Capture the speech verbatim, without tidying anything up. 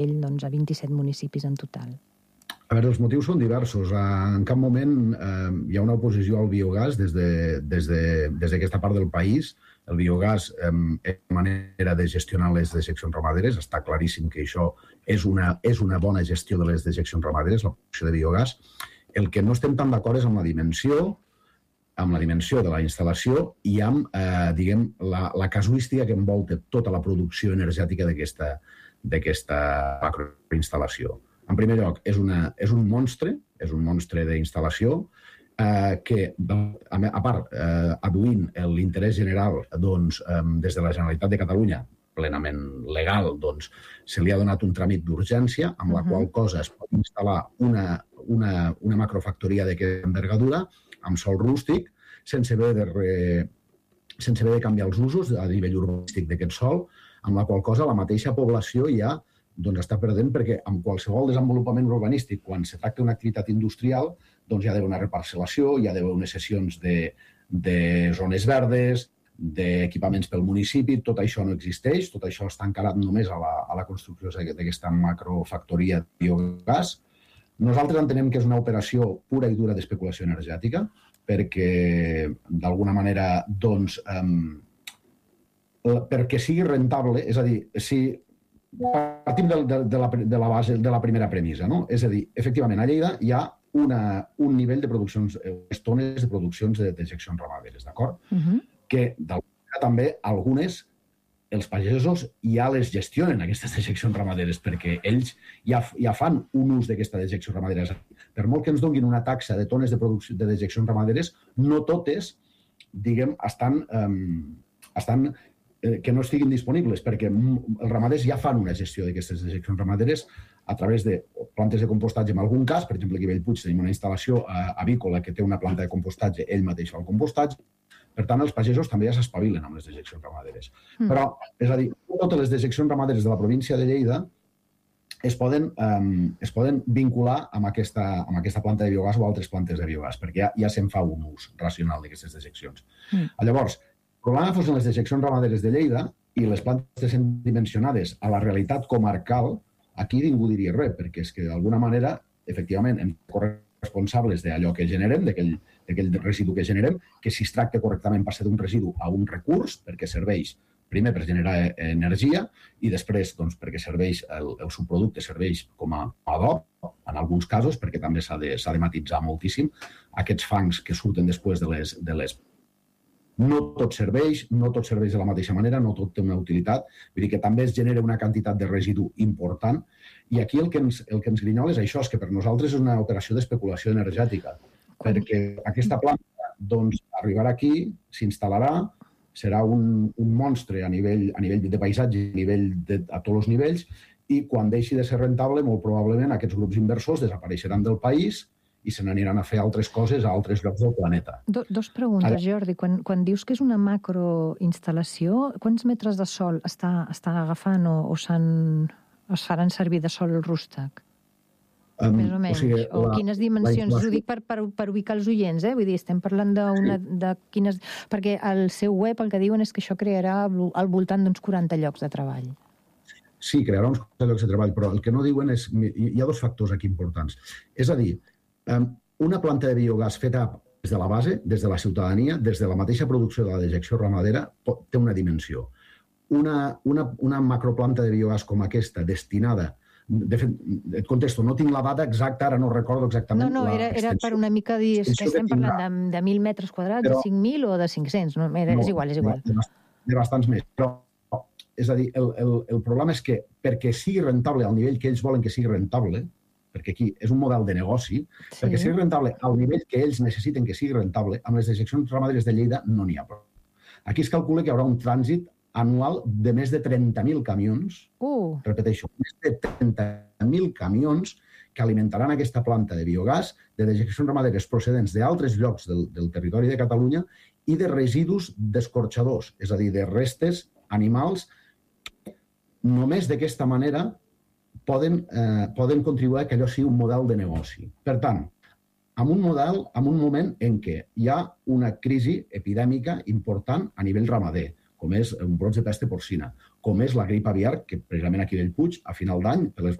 doncs, a vint-i-set municipis en total? A veure, els motius són diversos. En cap moment eh, hi ha una oposició al biogàs des d'aquesta de, des de, des part del país. El biogàs eh, és una manera de gestionar les dejeccions ramaderes. Està claríssim que això és una, és una bona gestió de les dejeccions ramaderes, la producció de biogàs. El que no estem tan d'acord és amb la dimensió, amb la dimensió de la instal·lació i amb, eh, diguem, la, la casuística que envolta tota la producció energètica d'aquesta d'aquesta macroinstal·lació. En primer lloc, és, una, és un monstre, és un monstre d'instal·lació eh, que, a, a part, eh, adduint l'interès general doncs, eh, des de la Generalitat de Catalunya, plenament legal, doncs, se li ha donat un tràmit d'urgència amb la uh-huh. qual cosa es pot instal·lar una, una, una macrofactoria d'aquesta envergadura amb sòl rústic, sense haver de, re, sense haver de canviar els usos a nivell urbanístic d'aquest sòl, amb la qual cosa la mateixa població ja doncs, està perdent perquè amb qualsevol desenvolupament urbanístic, quan se tracta d'una activitat industrial, doncs hi ha d'haver una reparcel·lació, hi ha d'haver unes cessions de, de zones verdes, d'equipaments pel municipi, tot això no existeix, tot això està encarat només a la, a la construcció d'aquesta macrofactoria de biogàs. Nosaltres entenem que és una operació pura i dura d'especulació energètica, perquè d'alguna manera, doncs, eh, perquè sigui rentable, és a dir, si partim de, de, de, la, de la base de la primera premissa, no? És a dir, efectivament, a Lleida hi ha una, un nivell de produccions, tones de produccions de dejeccions ramaderes, d'acord? Uh-huh. Que d'alguna manera també algunes, els pagesos ja les gestionen, aquestes dejeccions ramaderes, perquè ells ja, ja fan un ús d'aquesta dejecció ramadera. Per molt que ens donguin una taxa de tones de, producció, de dejeccions ramaderes, no totes, diguem, estan... Eh, estan que no estiguin disponibles, perquè els ramaders ja fan una gestió d'aquestes dejeccions ramaderes a través de plantes de compostatge en algun cas. Per exemple, aquí a Bellpuig tenim una instal·lació avícola que té una planta de compostatge, ell mateix fa el compostatge. Per tant, els pagesos també ja s'espavilen amb les dejeccions ramaderes. Mm. Però, és a dir, totes les dejeccions ramaderes de la província de Lleida es poden, um, es poden vincular amb aquesta, amb aquesta planta de biogàs o altres plantes de biogàs, perquè ja, ja se'n fa un ús racional d'aquestes dejeccions. Mm. Llavors, el problema fos en les dejeccions ramaderes de Lleida i les plantes dimensionades a la realitat comarcal, aquí ningú diria res, perquè és que d'alguna manera, efectivament, hem de ser responsables d'allò que generem, d'aquell residu que generem, que si es tracta correctament passa d'un residu a un recurs, perquè serveix primer per generar energia i després doncs, perquè serveix el, el subproducte serveix com a adob, en alguns casos, perquè també s'ha de, s'ha de matitzar moltíssim aquests fangs que surten després de les, de les no tot serveix, no tot serveix de la mateixa manera, no tot té una utilitat, vull dir que també es genera una quantitat de residu important i aquí el que ens, el que ens grinyola és això, és que per nosaltres és una operació d'especulació energètica, perquè aquesta planta doncs, arribarà aquí, s'instal·larà, serà un, un monstre a nivell, a nivell de paisatge, a, nivell de, a tots els nivells, i quan deixi de ser rentable, molt probablement aquests grups inversors desapareixeran del país i se n'aniran a fer altres coses a altres llocs del planeta. Do, dos preguntes, Ara... Jordi. Quan, quan dius que és una macroinstal·lació, quants metres de sòl està, està agafant o, o es faran servir de sòl rústec? Um, Més o menys. O, sigui, o la, quines dimensions? Ho dic per, per, per ubicar els oients, eh? Vull dir, estem parlant d'una... Sí. De quines... Perquè al seu web el que diuen és que això crearà al voltant d'uns quaranta llocs de treball. Sí, crearà uns quaranta llocs de treball, però el que no diuen és... Hi ha dos factors aquí importants. És a dir, una planta de biogàs feta des de la base, des de la ciutadania, des de la mateixa producció de la dejecció ramadera, té una dimensió. Una, una, una macroplanta de biogàs com aquesta, destinada... De fet, et contesto, no tinc la data exacta, ara no recordo exactament no, no, era, era per una mica dir que estem parlant de, de mil metres quadrats, però, de cinc mil o de cinc-cents, no? Era, no, és igual, és igual. De, de bastants més, però és a dir, el, el, el problema és que perquè sigui rentable al nivell que ells volen que sigui rentable, perquè aquí és un model de negoci, sí. Perquè sigui rentable al nivell que ells necessiten que sigui rentable, amb les dejeccions ramaderes de Lleida no n'hi ha prou. Aquí es calcula que hi haurà un trànsit anual de més de trenta mil camions, uh. repeteixo, més de trenta mil camions que alimentaran aquesta planta de biogàs de dejeccions ramaderes procedents d'altres llocs del, del territori de Catalunya i de residus d'escorxadors, és a dir, de restes animals. Només d'aquesta manera poden, eh, poden contribuir a que allò sigui un model de negoci. Per tant, amb un model, en un moment en què hi ha una crisi epidèmica important a nivell ramader, com és un brots de pesta porcina, com és la grip aviar, que precisament aquí a Bellpuig, a final d'any, per les